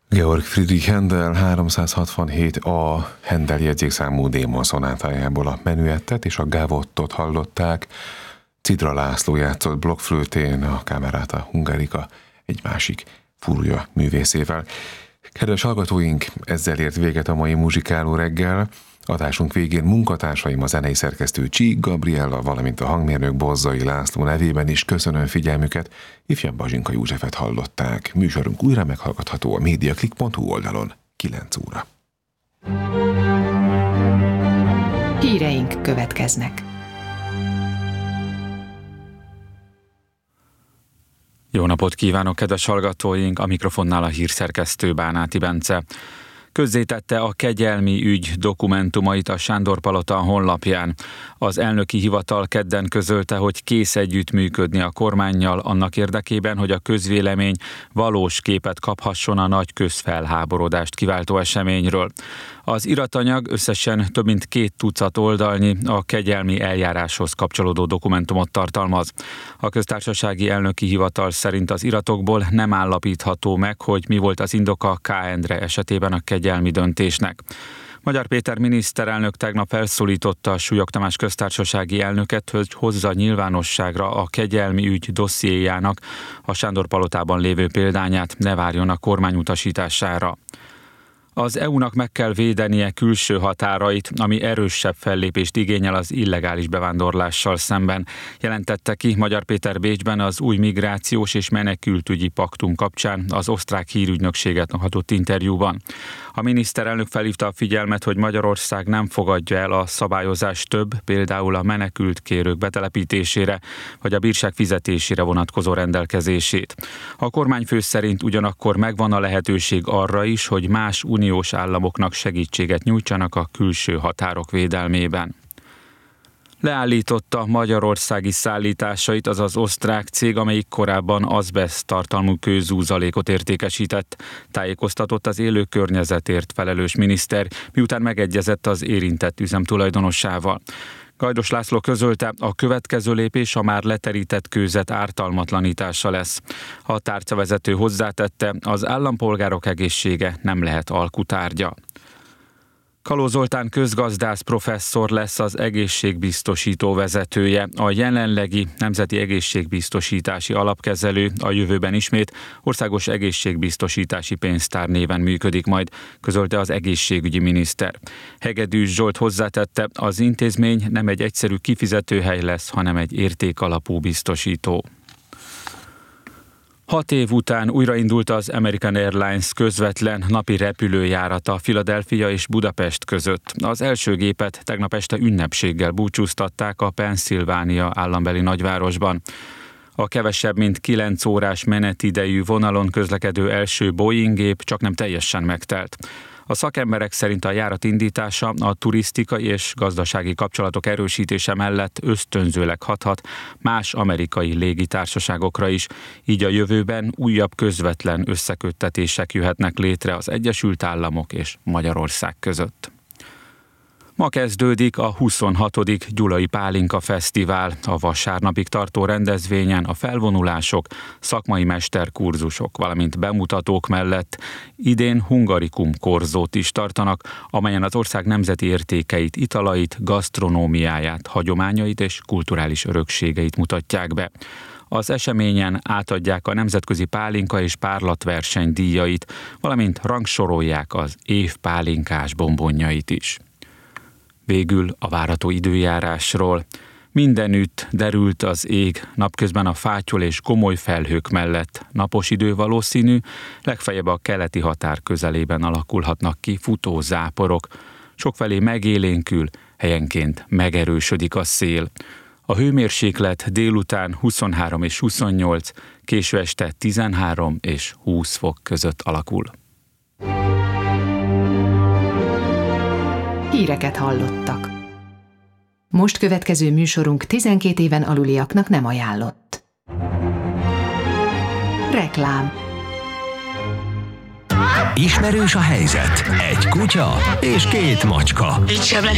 Georg Friedrich Händel 367 Händel jegyzékszámú D-moll szonátájából a menüettet és a gávottot hallották. Cidra László játszott blokkflőtén, a Camerata Hungarica egy másik furúja művészével. Kedves hallgatóink, ezzel ért véget a mai muzsikáló reggel. Adásunk végén munkatársaim, a zenei szerkesztő Csík Gabriella, valamint a hangmérnök Bozzai László nevében is köszönöm figyelmüket. Ifjabb Bazsinka Józsefet hallották. Műsorunk újra meghallgatható a mediaclick.hu oldalon 9 óra. Híreink következnek. Jó napot kívánok, kedves hallgatóink! A mikrofonnál a hírszerkesztő Bánáti Bence. Közzétette a kegyelmi ügy dokumentumait a Sándor-palota honlapján. Az elnöki hivatal kedden közölte, hogy kész együttműködni a kormánnyal annak érdekében, hogy a közvélemény valós képet kaphasson a nagy közfelháborodást kiváltó eseményről. Az iratanyag összesen több mint 2 tucat oldalnyi, a kegyelmi eljáráshoz kapcsolódó dokumentumot tartalmaz. A köztársasági elnöki hivatal szerint az iratokból nem állapítható meg, hogy mi volt az indoka K. Endre esetében a kegyelmi döntésnek. Magyar Péter miniszterelnök tegnap felszólította a Súlyog Tamás köztársasági elnöket, hogy hozza nyilvánosságra a kegyelmi ügy dossziéjának a Sándor-palotában lévő példányát, ne várjon a kormány utasítására. Az EU-nak meg kell védenie külső határait, ami erősebb fellépést igényel az illegális bevándorlással szemben, jelentette ki Magyar Péter Bécsben az új migrációs és menekültügyi paktum kapcsán az osztrák hírügynökséget adott interjúban. A miniszterelnök felhívta a figyelmet, hogy Magyarország nem fogadja el a szabályozás több, például a menekültkérők betelepítésére vagy a bírság fizetésére vonatkozó rendelkezését. A kormányfő szerint ugyanakkor megvan a lehetőség arra is, hogy más uniós államoknak segítséget nyújtsanak a külső határok védelmében. Leállította magyarországi szállításait az az osztrák cég, amelyik korábban azbeszt tartalmú kőzúzalékot értékesített, tájékoztatott az élő környezetért felelős miniszter, miután megegyezett az érintett üzem tulajdonosával. Gajdos László közölte, a következő lépés a már leterített kőzet ártalmatlanítása lesz. A tárcavezető hozzátette, az állampolgárok egészsége nem lehet alkutárgya. Kaló Zoltán közgazdász professzor lesz az egészségbiztosító vezetője, a jelenlegi Nemzeti Egészségbiztosítási Alapkezelő a jövőben ismét Országos Egészségbiztosítási Pénztár néven működik majd, közölte az egészségügyi miniszter. Hegedűs Zsolt hozzátette, az intézmény nem egy egyszerű kifizetőhely lesz, hanem egy értékalapú biztosító. 6 év után újraindult az American Airlines közvetlen napi repülőjárata Philadelphia és Budapest között. Az első gépet tegnap este ünnepséggel búcsúztatták a Pennsylvania állambeli nagyvárosban. A kevesebb mint 9 órás menetidejű vonalon közlekedő első Boeing gép csaknem teljesen megtelt. A szakemberek szerint a járat indítása a turisztikai és gazdasági kapcsolatok erősítése mellett ösztönzőleg hathat más amerikai légitársaságokra is, így a jövőben újabb közvetlen összeköttetések jöhetnek létre az Egyesült Államok és Magyarország között. Ma kezdődik a 26. Gyulai Pálinka Fesztivál. A vasárnapig tartó rendezvényen a felvonulások, szakmai mesterkurzusok, valamint bemutatók mellett idén Hungarikum korzót is tartanak, amelyen az ország nemzeti értékeit, italait, gasztronómiáját, hagyományait és kulturális örökségeit mutatják be. Az eseményen átadják a nemzetközi pálinka és párlatverseny díjait, valamint rangsorolják az év pálinkás bombonjait is. Végül a várható időjárásról. Mindenütt derült az ég, napközben a fátyol és gomoly felhők mellett napos idő valószínű, legfeljebb a keleti határ közelében alakulhatnak ki futó záporok. Sokfelé megélénkül, helyenként megerősödik a szél. A hőmérséklet délután 23 és 28, késő este 13 és 20 fok között alakul. Híreket hallottak. Most következő műsorunk 12 éven aluliaknak nem ajánlott. Reklám. Ismerős a helyzet. Egy kutya és 2 macska.